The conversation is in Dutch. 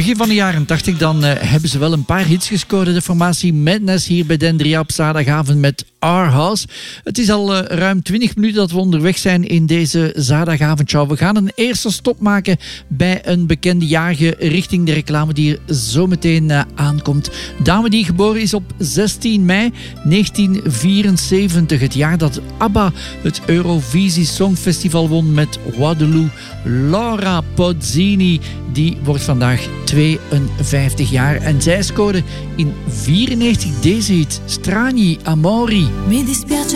begin van de jaren 80, dan hebben ze wel een paar hits gescoord. De formatie Madness hier bij Dendria op zaterdagavond met Our House. Het is al ruim 20 minuten dat we onderweg zijn in deze zaterdagavondshow. We gaan een eerste stop maken bij een bekende jarige richting de reclame die er zo meteen aankomt. Dame die geboren is op 16 mei 1974. Het jaar dat ABBA het Eurovisie Songfestival won met Waterloo. Laura Pausini, die wordt vandaag 52 jaar. En zij scoorde in 94 deze hit, Strani Amori. Mi dispiace